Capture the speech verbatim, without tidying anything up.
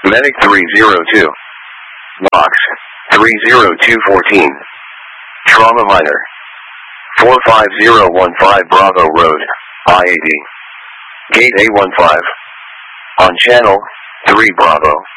Medic three zero two. Box three zero two one four. Trauma Minor. four five zero one five Bravo Road, I eighty. Gate A one five. On channel three Bravo.